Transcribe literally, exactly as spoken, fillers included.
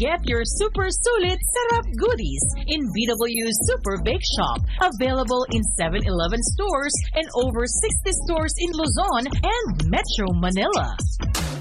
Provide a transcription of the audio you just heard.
Get your super sulit sarap goodies in B W Super Bake Shop. Available in seven eleven stores and over sixty stores in Luzon and Metro Manila.